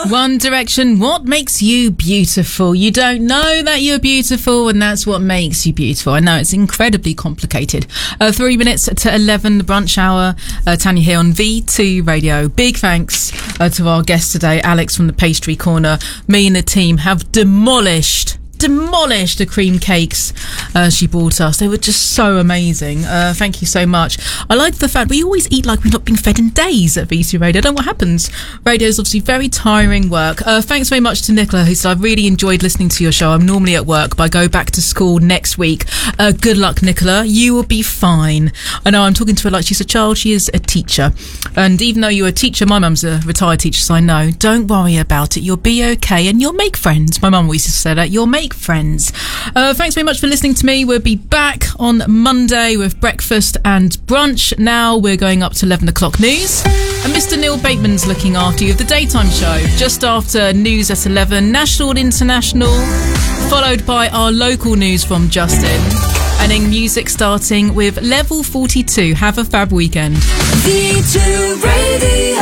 One Direction, what makes you beautiful? You don't know that you're beautiful, and that's what makes you beautiful. I know it's incredibly complicated. 3 minutes to 11, the brunch hour. Tanya here on V2 Radio. Big thanks to our guest today, Alex from the Pastry Corner. Me and the team have demolished the cream cakes she bought us. They were just so amazing. Thank you so much. I like the fact we always eat like we've not been fed in days at V2 Radio. I don't know what happens. Radio is obviously very tiring work. Thanks very much to Nicola, who said, I've really enjoyed listening to your show. I'm normally at work, but I go back to school next week. Good luck, Nicola. You will be fine. I know I'm talking to her like she's a child. She is a teacher. And even though you're a teacher, my mum's a retired teacher, so I know. Don't worry about it. You'll be okay and you'll make friends. My mum always used to say that. You'll make friends. Thanks very much for listening to me. We'll be back on Monday with breakfast and brunch. Now we're going up to 11 o'clock news, and Mr. Neil Bateman's looking after you with the daytime show just after news at 11, national and international, followed by our local news from Justin, and then music starting with Level 42. Have a fab weekend. V2 Radio,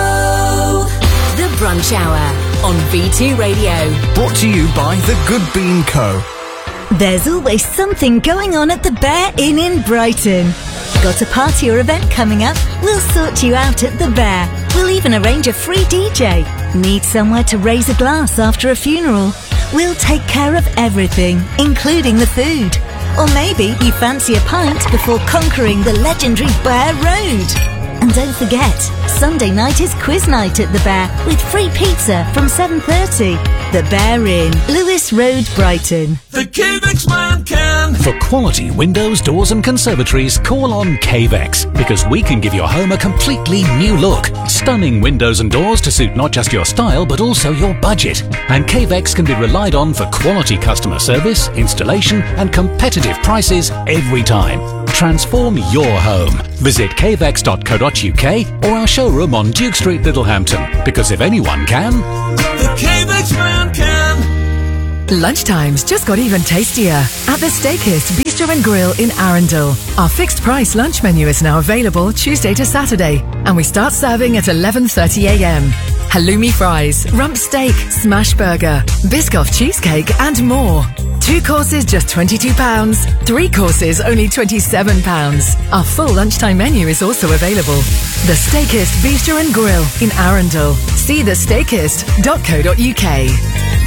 the brunch hour on V2 Radio. Brought to you by The Good Bean Co. There's always something going on at the Bear Inn in Brighton. Got a party or event coming up? We'll sort you out at the Bear. We'll even arrange a free DJ. Need somewhere to raise a glass after a funeral? We'll take care of everything, including the food. Or maybe you fancy a pint before conquering the legendary Bear Road. And don't forget, Sunday night is quiz night at the Bear with free pizza from 7:30. The Bear Inn, Lewis Road, Brighton. The Cavex man can. For quality windows, doors and conservatories, call on Cavex, because we can give your home a completely new look. Stunning windows and doors to suit not just your style but also your budget. And Cavex can be relied on for quality customer service, installation and competitive prices every time. Transform your home. Visit cavex.co.uk or our showroom on Duke Street, Littlehampton, because if anyone can, the Cavex man can. Lunchtime's just got even tastier at the Steakist Bistro and Grill in Arundel. Our fixed price lunch menu is now available Tuesday to Saturday, and we start serving at 11:30 a.m. Halloumi fries, rump steak, smash burger, Biscoff cheesecake and more. 2 courses just £22, 3 courses only £27. Our full lunchtime menu is also available. The Steakist Bistro and Grill in Arundel. See thesteakist.co.uk.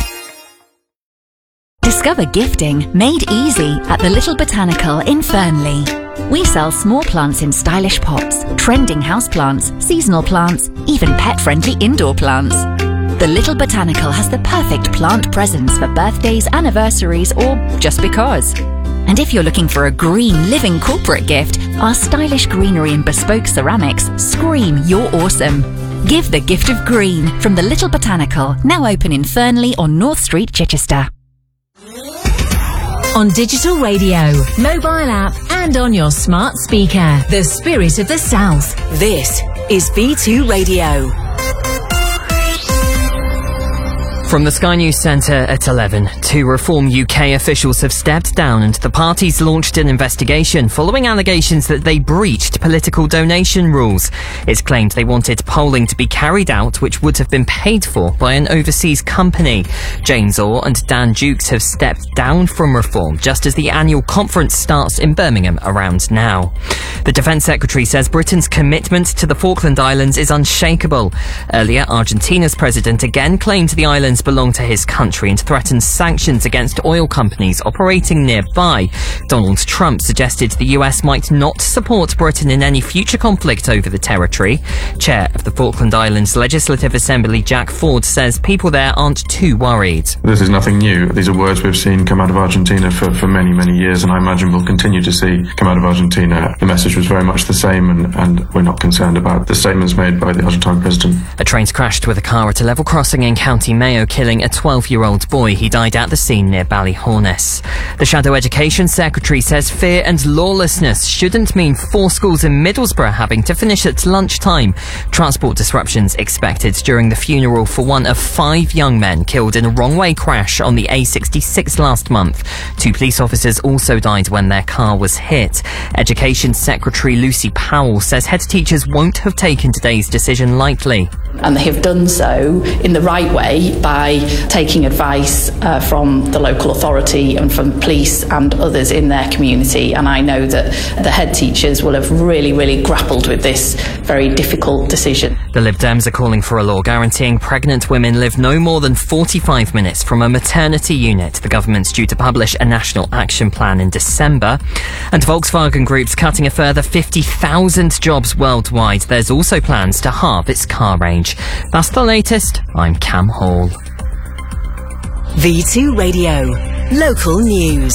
Discover gifting made easy at the Little Botanical in Fernley. We sell small plants in stylish pots, trending houseplants, seasonal plants, even pet-friendly indoor plants. The Little Botanical has the perfect plant presents for birthdays, anniversaries, or just because. And if you're looking for a green living corporate gift, our stylish greenery and bespoke ceramics scream you're awesome. Give the gift of green from the Little Botanical, now open in Fernley on North Street, Chichester. On digital radio, mobile app and on your smart speaker. The spirit of the South. This is V2 Radio. From the Sky News Centre at 11, 2 Reform UK officials have stepped down and the parties launched an investigation following allegations that they breached political donation rules. It's claimed they wanted polling to be carried out which would have been paid for by an overseas company. James Orr and Dan Dukes have stepped down from Reform just as the annual conference starts in Birmingham around now. The Defence Secretary says Britain's commitment to the Falkland Islands is unshakable. Earlier, Argentina's president again claimed the islands belong to his country and threatened sanctions against oil companies operating nearby. Donald Trump suggested the US might not support Britain in any future conflict over the territory. Chair of the Falkland Islands Legislative Assembly, Jack Ford, says people there aren't too worried. This is nothing new. These are words we've seen come out of Argentina for many, many years, and I imagine we'll continue to see come out of Argentina. The message was very much the same, and we're not concerned about the statements made by the Argentine president. A train's crashed with a car at a level crossing in County Mayo. killing a 12-year-old boy. He died at the scene near Ballyhornis. The Shadow Education Secretary says fear and lawlessness shouldn't mean 4 schools in Middlesbrough having to finish at lunchtime. Transport disruptions expected during the funeral for one of 5 young men killed in a wrong-way crash on the A66 last month. 2 police officers also died when their car was hit. Education Secretary Lucy Powell says head teachers won't have taken today's decision lightly. And they have done so in the right way by taking advice from the local authority and from police and others in their community. And I know that the head teachers will have really grappled with this very difficult decision. The Lib Dems are calling for a law guaranteeing pregnant women live no more than 45 minutes from a maternity unit. The government's due to publish a national action plan in December. And Volkswagen Group's cutting a further 50,000 jobs worldwide. There's also plans to halve its car range. That's the latest. I'm Cam Hall. V2 Radio. Local news.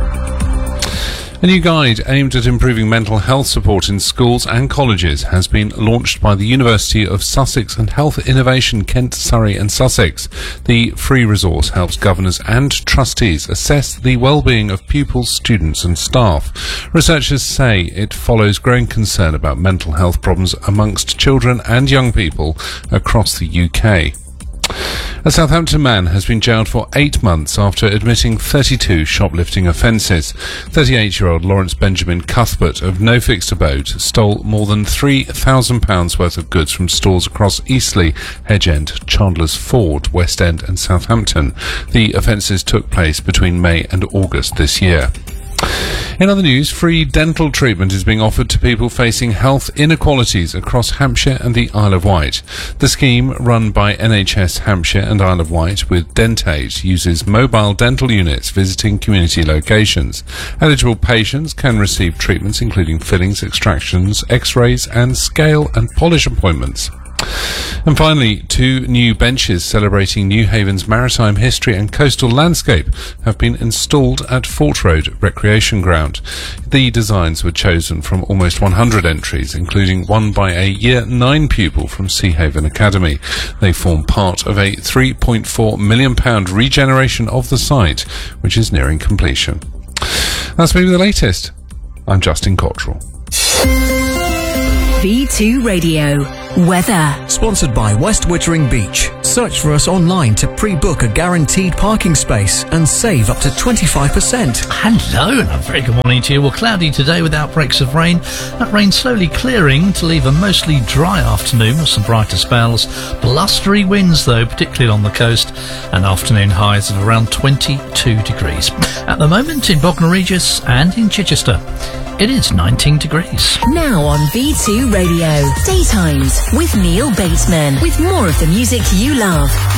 A new guide aimed at improving mental health support in schools and colleges has been launched by the University of Sussex and Health Innovation Kent, Surrey and Sussex. The free resource helps governors and trustees assess the well-being of pupils, students and staff. Researchers say it follows growing concern about mental health problems amongst children and young people across the UK. A Southampton man has been jailed for 8 months after admitting 32 shoplifting offences. 38-year-old Lawrence Benjamin Cuthbert of No Fixed Abode stole more than £3,000 worth of goods from stores across Eastleigh, Hedge End, Chandler's Ford, West End and Southampton. The offences took place between May and August this year. In other news, free dental treatment is being offered to people facing health inequalities across Hampshire and the Isle of Wight. The scheme, run by NHS Hampshire and Isle of Wight with Dentaid, uses mobile dental units visiting community locations. Eligible patients can receive treatments including fillings, extractions, x-rays and scale and polish appointments. And finally, 2 new benches celebrating Newhaven's maritime history and coastal landscape have been installed at Fort Road Recreation Ground. The designs were chosen from almost 100 entries, including one by a Year 9 pupil from Seahaven Academy. They form part of a £3.4 million regeneration of the site, which is nearing completion. That's maybe the latest. I'm Justin Cottrell. V2 Radio. Weather. Sponsored by West Wittering Beach. Search for us online to pre-book a guaranteed parking space and save up to 25%. Hello and a very good morning to you. Well, cloudy today with outbreaks of rain. That rain slowly clearing to leave a mostly dry afternoon with some brighter spells. Blustery winds though, particularly on the coast, and afternoon highs of around 22 degrees. At the moment in Bognor Regis and in Chichester, it is 19 degrees. Now on V2 Radio. Daytimes with Neil Bateman. With more of the music you love.